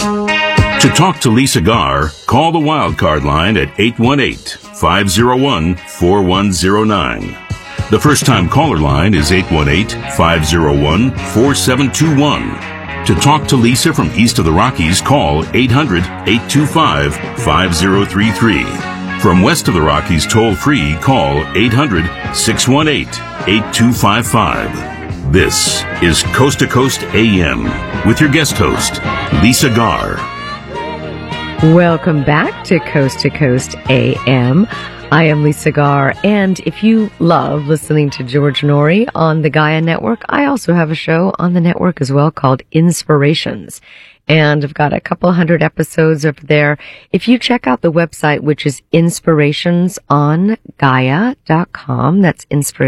To talk to Lisa Garr, call the Wildcard line at 818-501-4109. The first-time caller line is 818-501-4721. To talk to Lisa from east of the Rockies, call 800-825-5033. From west of the Rockies, toll-free, call 800-618-8255. This is Coast to Coast AM with your guest host, Lisa Garr. Welcome back to Coast AM. I am Lisa Garr, and if you love listening to George Noory on the Gaia Network, I also have a show on the network as well called Inspirations. And I've got a couple hundred episodes over there. If you check out the website, which is inspirationsongaia.com, that's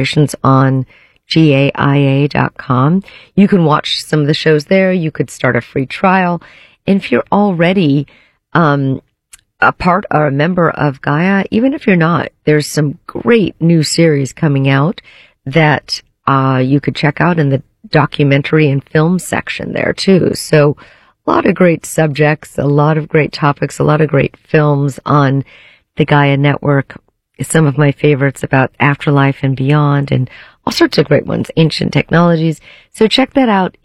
inspirationsongaia.com, you can watch some of the shows there. You could start a free trial. And if you're already a part or a member of Gaia, even if you're not, there's some great new series coming out that you could check out in the documentary and film section there too. So a lot of great subjects, a lot of great topics, a lot of great films on the Gaia Network. Some of my favorites about afterlife and beyond, and all sorts of great ones, ancient technologies. So check that out,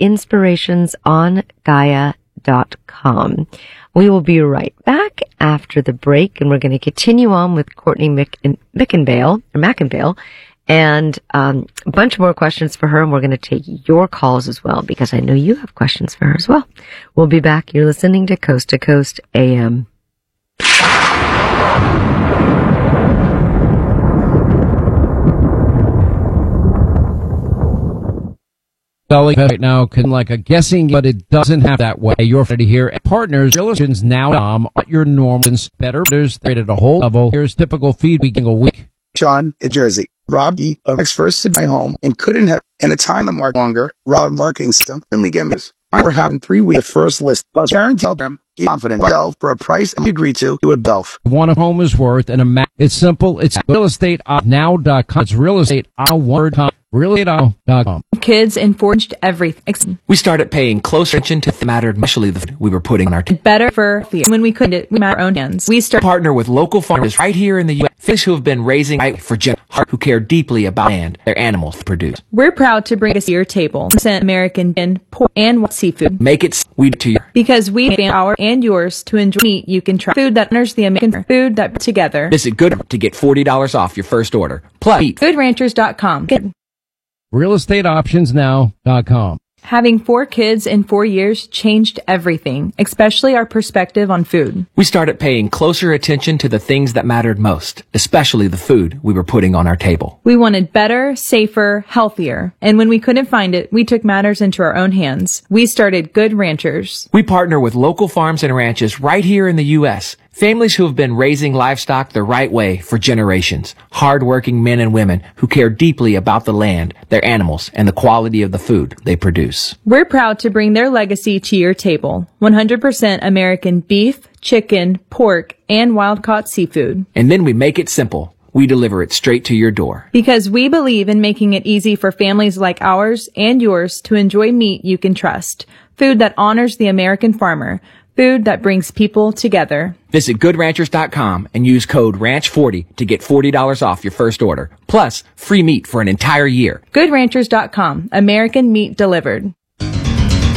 inspirationsongaia.com. We will be right back after the break, and we're going to continue on with Courtney Mackenbale, and a bunch more questions for her, and we're going to take your calls as well, because I know you have questions for her as well. We'll be back. You're listening to Coast AM. Right now can like a guessing, but it doesn't have that way. You're ready here. Partners, Illusions now at your normal better. There's rated a whole level. Here's typical feed week a week. Sean in Jersey. Rob E. first to my home and couldn't have in a time mark longer. Rob marking system. And we get this. We're having 3 weeks first list. Plus guarantee them confident myself for a price and we agree to do it both. One home is worth and it's simple. It's realestateoutnow.com. It's realestateoutword.com. realestateout.com. Kids enforced everything. We started paying closer attention to the mattered, especially the food we were putting on our better for when we couldn't, we made our own hands. We started partner with local farmers right here in the U.S. Fish who have been raising for generations, who care deeply about land their animals produce. We're proud to bring us to your table. American and pork and seafood. Make it sweet to you. Because we fan our and yours to enjoy meat you can try. Food that honors the American food that together. Visit Good to get $40 off your first order. Plus, GoodRanchers.com. realestateoptionsnow.com. Having 4 kids in 4 years changed everything, especially our perspective on food. We started paying closer attention to the things that mattered most, especially the food we were putting on our table. We wanted better, safer, healthier. And when we couldn't find it, we took matters into our own hands. We started Good Ranchers. We partner with local farms and ranches right here in the U.S., families who have been raising livestock the right way for generations. Hard-working men and women who care deeply about the land, their animals, and the quality of the food they produce. We're proud to bring their legacy to your table. 100% American beef, chicken, pork, and wild-caught seafood. And then we make it simple. We deliver it straight to your door. Because we believe in making it easy for families like ours and yours to enjoy meat you can trust. Food that honors the American farmer. Food that brings people together. Visit GoodRanchers.com and use code RANCH40 to get $40 off your first order. Plus, free meat for an entire year. GoodRanchers.com. American meat delivered.